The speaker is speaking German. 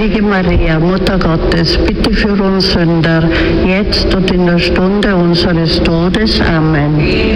Heilige Maria, Mutter Gottes, bitte für uns Sünder, jetzt und in der Stunde unseres Todes. Amen.